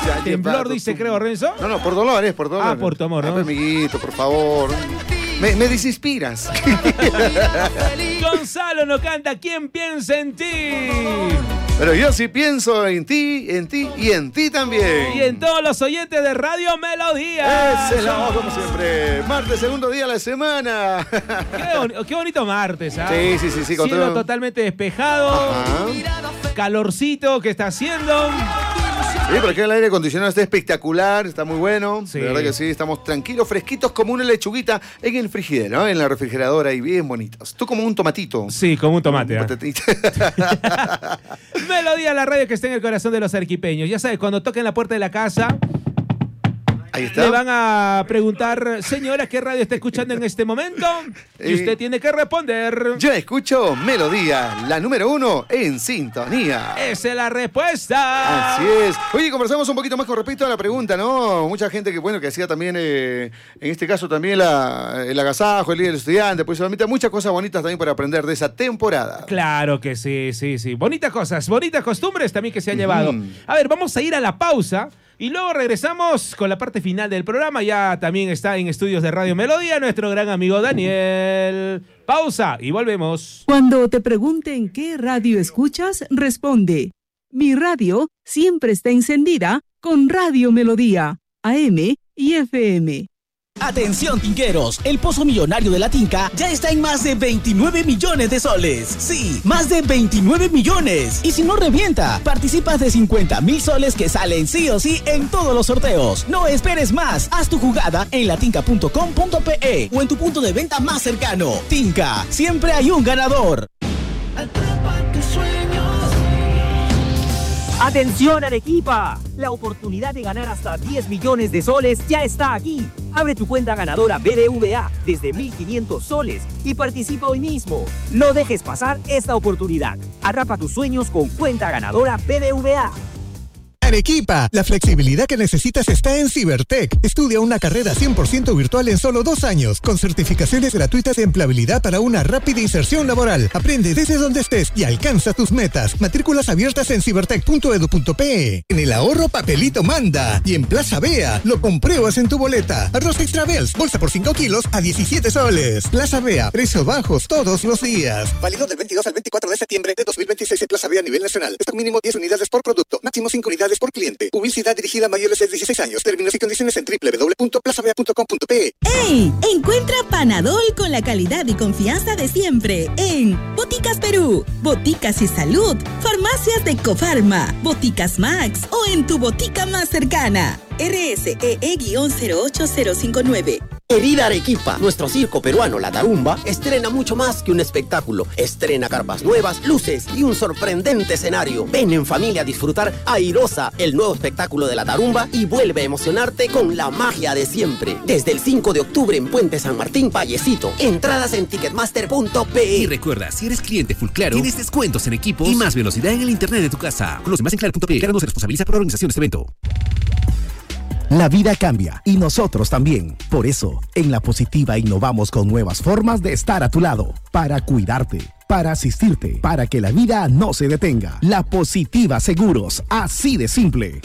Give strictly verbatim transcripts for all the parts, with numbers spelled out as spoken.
Temblor dice, creo, Renzo. No, no, por dolores, por dolores. Ah, por tu amor, ¿no? Ah, amiguito, por favor. Me, me desinspiras. Gonzalo no canta, ¿quién piensa en ti? Pero yo sí pienso en ti, en ti y en ti también. Y en todos los oyentes de Radio Melodía. Ese es la voz, como siempre. Martes, segundo día de la semana. Qué, bon- qué bonito martes, ¿ah? Sí, sí, sí, sí. con Cielo todo- totalmente despejado. Ajá. Calorcito que está haciendo. Sí, pero aquí el aire acondicionado está espectacular, está muy bueno. Sí. De verdad que sí, estamos tranquilos, fresquitos como una lechuguita en el frigidero, ¿no? En la refrigeradora y bien bonitos. Tú como un tomatito. Sí, como un tomate. Un ¿ah? patatito. Melodía, la radio que está en el corazón de los arequipeños. Ya sabes, cuando toquen la puerta de la casa, Ahí está. le van a preguntar, señora, ¿qué radio está escuchando en este momento? Y Eh, usted tiene que responder. Yo escucho Melodía, la número uno en sintonía. Esa es la respuesta. Así es. Oye, conversamos un poquito más con respecto a la pregunta, ¿no? Mucha gente que, bueno, que hacía también, eh, en este caso también la, el agasajo, el día del estudiante, pues solamente muchas cosas bonitas también para aprender de esa temporada. Claro que sí, sí, sí. Bonitas cosas, bonitas costumbres también que se han llevado. Ujú. A ver, vamos a ir a la pausa y luego regresamos con la parte final del programa. Ya también está en estudios de Radio Melodía nuestro gran amigo Daniel. Pausa y volvemos. Cuando te pregunten qué radio escuchas, responde: mi radio siempre está encendida con Radio Melodía, A M y F M. Atención, tinqueros, el pozo millonario de la Tinca ya está en más de veintinueve millones de soles. Sí, más de veintinueve millones. Y si no revienta, participas de cincuenta mil soles que salen sí o sí en todos los sorteos. No esperes más, haz tu jugada en latinca punto com punto pe o en tu punto de venta más cercano. Tinca, siempre hay un ganador. ¡Atención, Arequipa! La oportunidad de ganar hasta diez millones de soles ya está aquí. Abre tu cuenta ganadora B B V A desde mil quinientos soles y participa hoy mismo. No dejes pasar esta oportunidad. Atrapa tus sueños con cuenta ganadora B B V A. Arequipa, la flexibilidad que necesitas está en Cibertech. Estudia una carrera cien por ciento virtual en solo dos años, con certificaciones gratuitas de empleabilidad para una rápida inserción laboral. Aprende desde donde estés y alcanza tus metas. Matrículas abiertas en cibertech punto edu punto pe. En el ahorro, papelito manda. Y en Plaza Bea, lo compruebas en tu boleta. Arroz Extra Bells, bolsa por cinco kilos a diecisiete soles. Plaza Bea, precios bajos todos los días. Válido del veintidós al veinticuatro de septiembre de dos mil veintiséis en Plaza Bea a nivel nacional. Stock mínimo diez unidades por producto, máximo cinco unidades por cliente. Publicidad dirigida a mayores de dieciséis años. Términos y condiciones en doble u doble u doble u punto plaza bea punto com punto pe. ¡Ey! Encuentra Panadol con la calidad y confianza de siempre en Boticas Perú, Boticas y Salud, Farmacias de Cofarma, Boticas Max o en tu botica más cercana. R S E E cero ocho cero cinco nueve. Querida Arequipa, nuestro circo peruano La Tarumba estrena mucho más que un espectáculo. Estrena carpas nuevas, luces y un sorprendente escenario. Ven en familia a disfrutar Airosa, el nuevo espectáculo de La Tarumba, y vuelve a emocionarte con la magia de siempre. Desde el cinco de octubre en Puente San Martín, Vallecito. Entradas en ticketmaster punto pe. Y recuerda, si eres cliente Full Claro, tienes descuentos en equipos y más velocidad en el internet de tu casa. Conoce más en claro punto pe. Claro no se responsabiliza por la organización de este evento. La vida cambia y nosotros también. Por eso, en La Positiva innovamos con nuevas formas de estar a tu lado, para cuidarte, para asistirte, para que la vida no se detenga. La Positiva Seguros, así de simple.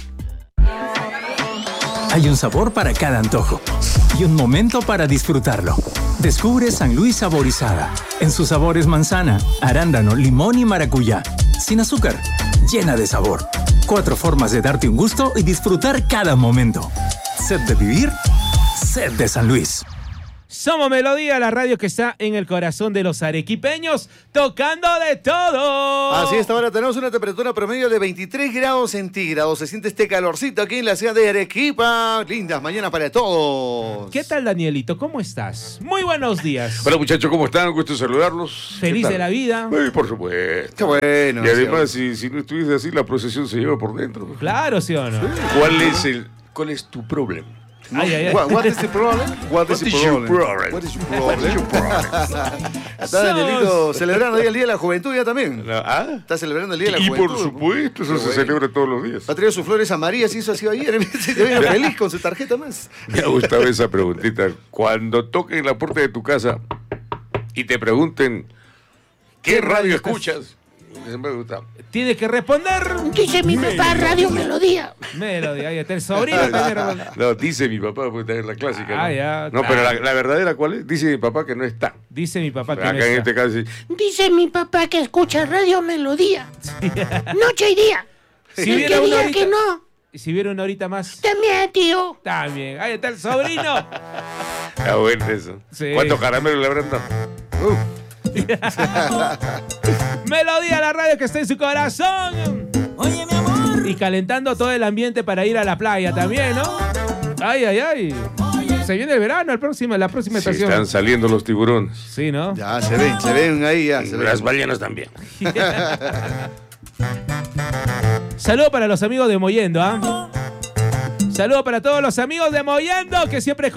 Hay un sabor para cada antojo y un momento para disfrutarlo. Descubre San Luis Saborizada. En sus sabores manzana, arándano, limón y maracuyá. Sin azúcar, llena de sabor. Cuatro formas de darte un gusto y disfrutar cada momento. Sed de vivir, sed de San Luis. Somos Melodía, la radio que está en el corazón de los arequipeños, tocando de todo. Así es, ahora tenemos una temperatura promedio de veintitrés grados centígrados. Se siente este calorcito aquí en la ciudad de Arequipa. Lindas mañanas para todos. ¿Qué tal, Danielito? ¿Cómo estás? Muy buenos días. Hola, muchachos, ¿cómo están? Gusto saludarlos. Feliz de la vida. Sí, por supuesto. Qué bueno. Y además, si, si no estuviese así, la procesión se lleva por dentro. Claro, ¿sí o no? Sí. ¿Cuál es el, cuál es tu problema? Ay, ay, ay. What, what is the problem? What, What is, the is your problem? problem? What is your problem? Está Danielito celebrando ahí el Día de la Juventud ya también. ¿Ah? Está celebrando el Día de la y Juventud. por supuesto, eso Qué se bueno. celebra todos los días. Ha traído sus flores amarillas y eso ha sido ayer. Se te vino feliz con su tarjeta más. Me ha gustado esa preguntita. Cuando toquen la puerta de tu casa y te pregunten, ¿qué radio escuchas? Me gusta. Tiene que responder. Dice mi papá, Radio Melodía. Melodía, ahí está el sobrino. No, dice mi papá, porque es la clásica. Ah, ¿no? ya, no, claro. pero la, la verdadera, ¿cuál es? Dice mi papá que no está. Dice mi papá que Acá no en está. este caso sí. Dice mi papá que escucha Radio Melodía. Noche y día. Si El hubiera que una diga horita, que no, si hubiera una horita más. también, tío. También. Ahí está el sobrino. Está bueno eso. Sí. ¿Cuántos caramelos le habrán dado? Uh. Melodía, la radio que está en su corazón. Oye, mi amor. Y calentando todo el ambiente para ir a la playa también, ¿no? Ay, ay, ay. Se viene el verano, el próximo, la próxima Sí, estación. están saliendo los tiburones. Sí, ¿no? Ya, se ven, se ven ahí, ya. Se ven. Las ballenas también. Saludos para los amigos de Mollendo, ¿ah? Saludos para todos los amigos de Mollendo que siempre